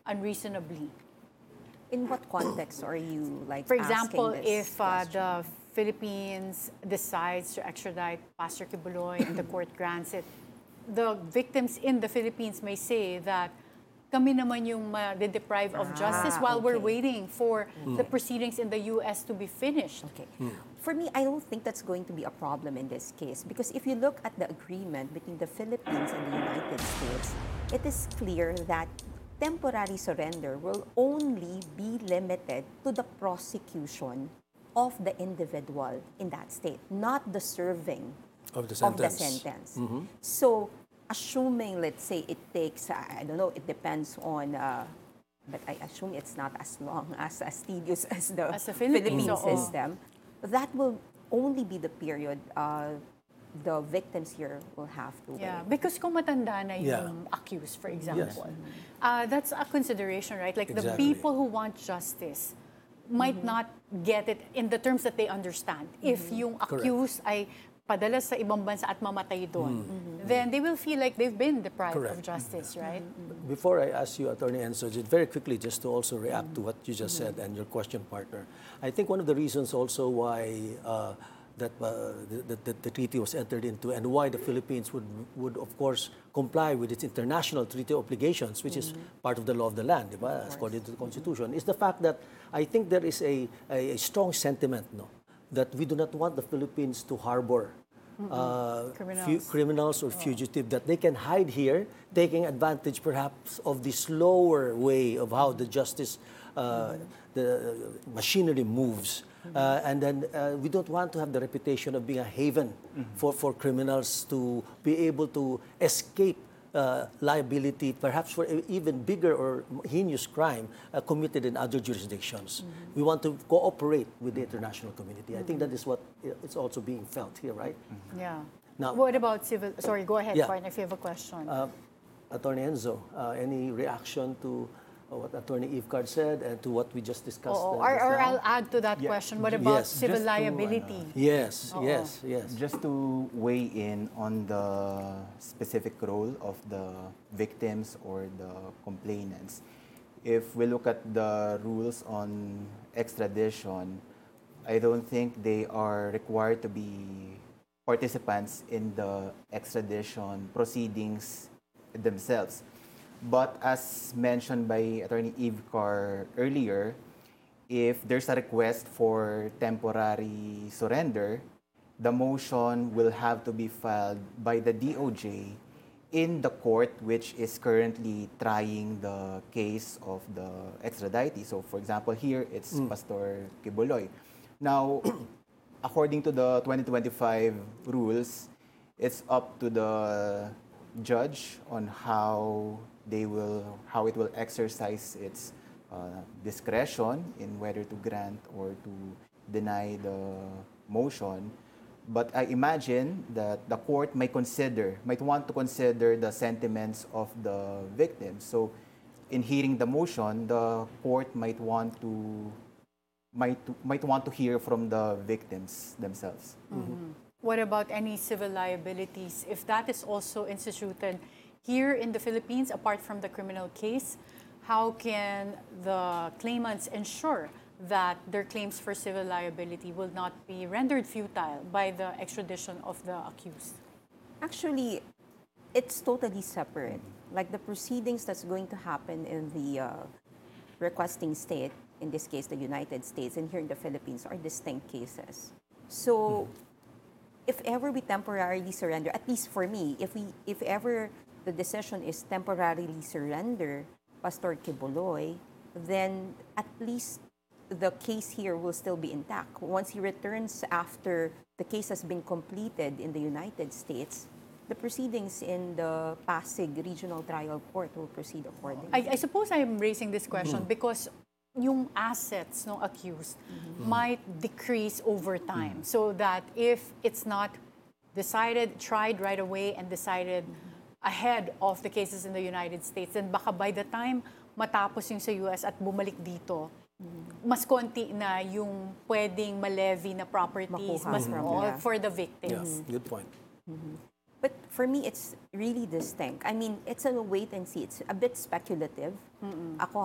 unreasonably. In what context are you like For example, asking this if question? the Philippines decides to extradite Pastor Kibuloy and the court grants it, the victims in the Philippines may say that kami naman yung ma-deprive of justice while we're okay. waiting for the proceedings in the U.S. to be finished. Okay. For me, I don't think that's going to be a problem in this case because if you look at the agreement between the Philippines and the United States, it is clear that temporary surrender will only be limited to the prosecution of the individual in that state, not the serving Of the of the sentence. sentence. So, assuming, let's say, it takes, I don't know, it depends on, but I assume it's not as long, as tedious as the As the Philippines, oo. system, that will only be the period the victims here will have to Yeah, wait. because kung matanda na yung Yeah. accused, for example, Yes. that's a consideration, right? Like the Exactly. people who want justice might not get it in the terms that they understand. If yung accused ay padala sa ibang bansa at mamatay doon, then they will feel like they've been deprived of Correct. justice, right? Before I ask you, Attorney Enzo, just very quickly, just to also react to what you just said and your question, partner. I think one of the reasons also why the treaty was entered into and why the Philippines would of course comply with its international treaty obligations, which is part of the law of the land, diba, according to the Constitution, is the fact that I think there is a strong sentiment, no, that we do not want the Philippines to harbor criminals or fugitive, that they can hide here, taking advantage perhaps of the slower way of how the justice, the machinery moves. And then we don't want to have the reputation of being a haven for criminals to be able to escape liability, perhaps for even bigger or heinous crime committed in other jurisdictions. We want to cooperate with the international community. I think that is what is also being felt here, right? Yeah. Now- What about civil? Sorry, go ahead, Yeah. partner, if you have a question. Attorney Enzo, any reaction to what Attorney Ivcard said and to what we just discussed? Oo, just or now? I'll add to that Yeah. question. What about Yes. civil Just to, liability? Yes, yes, yes. Just to weigh in on the specific role of the victims or the complainants, if we look at the rules on extradition, I don't think they are required to be participants in the extradition proceedings themselves. But as mentioned by Attorney Ivcar earlier, if there's a request for temporary surrender, the motion will have to be filed by the DOJ in the court which is currently trying the case of the extraditee. So for example, here it's Pastor Kibuloy. Now, according to the 2025 rules, it's up to the judge on how it will exercise its discretion in whether to grant or to deny the motion. But I imagine that the court might want to consider the sentiments of the victims. So in hearing the motion, the court might want to hear from the victims themselves. What about any civil liabilities? If that is also instituted here in the Philippines, apart from the criminal case, how can the claimants ensure that their claims for civil liability will not be rendered futile by the extradition of the accused? Actually, it's totally separate. Like the proceedings that's going to happen in the requesting state, in this case the United States, and here in the Philippines are distinct cases. So if ever we temporarily surrender, at least for me, if ever the decision is temporarily surrender Pastor Kibuloy, then at least the case here will still be intact. Once he returns after the case has been completed in the United States, the proceedings in the Pasig Regional Trial Court will proceed accordingly. I suppose I'm raising this question because yung assets ng accused might decrease over time, so that if it's not tried right away and decided ahead of the cases in the United States, then baka by the time matapos yung sa US at bumalik dito, mas konti na yung pwedeng malevy na properties Makuha mas from more nila. for the Yeah, victims. good point. But for me, it's really distinct. I mean, it's a wait and see. It's a bit speculative. Ako